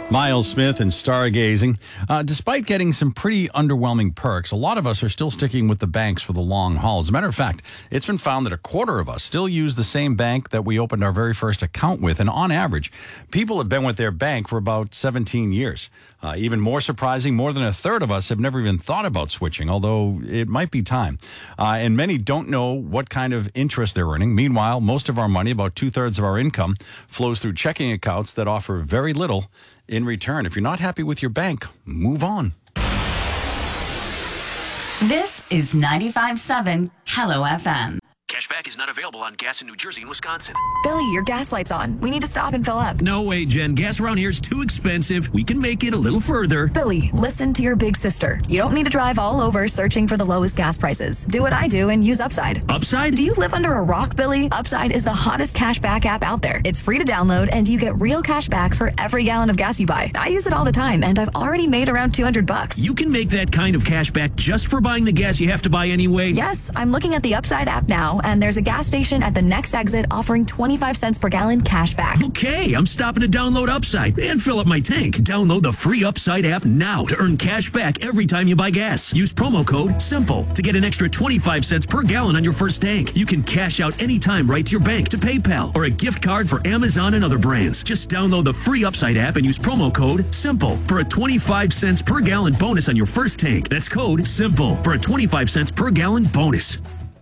Miles Smith and Stargazing. Despite getting some pretty underwhelming perks, a lot of us are still sticking with the banks for the long haul. As a matter of fact, it's been found that a quarter of us still use the same bank that we opened our very first account with. And on average, people have been with their bank for about 17 years. Even more surprising, more than a third of us have never even thought about switching, although it might be time. And many don't know what kind of interest they're earning. Meanwhile, most of our money, about 2/3 of our income, flows through checking accounts that offer very little in return. If you're not happy with your bank, move on. This is 95.7 Hello FM. Cashback is not available on gas in New Jersey and Wisconsin. Billy, your gas light's on. We need to stop and fill up. No way, Jen. Gas around here is too expensive. We can make it a little further. Billy, listen to your big sister. You don't need to drive all over searching for the lowest gas prices. Do what I do and use Upside. Upside? Do you live under a rock, Billy? Upside is the hottest cashback app out there. It's free to download, and you get real cash back for every gallon of gas you buy. I use it all the time, and I've already made around $200. You can make that kind of cash back just for buying the gas you have to buy anyway? Yes, I'm looking at the Upside app now, and there's a gas station at the next exit offering 25 cents per gallon cash back. Okay, I'm stopping to download Upside and fill up my tank. Download the free Upside app now to earn cash back every time you buy gas. Use promo code SIMPLE to get an extra 25 cents per gallon on your first tank. You can cash out anytime right to your bank, to PayPal, or a gift card for Amazon and other brands. Just download the free Upside app and use promo code SIMPLE for a 25 cents per gallon bonus on your first tank. That's code SIMPLE for a 25 cents per gallon bonus.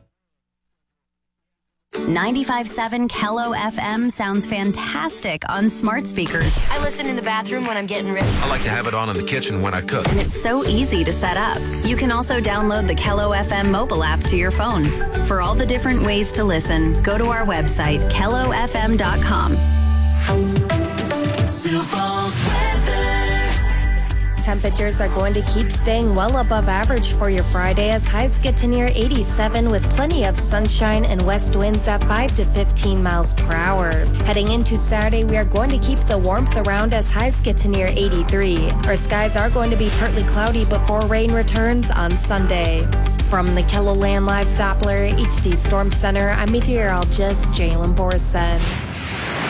95.7 Hello FM sounds fantastic on smart speakers. I listen in the bathroom when I'm getting ready. I like to have it on in the kitchen when I cook. And it's so easy to set up. You can also download the Hello FM mobile app to your phone. For all the different ways to listen, go to our website, hellofm.com. Temperatures are going to keep staying well above average for your Friday as highs get to near 87 with plenty of sunshine and west winds at 5 to 15 miles per hour. Heading into Saturday, we are going to keep the warmth around as highs get to near 83. Our skies are going to be partly cloudy before rain returns on Sunday. From the KELOLAND Live Doppler HD Storm Center, I'm meteorologist Jalen Borson.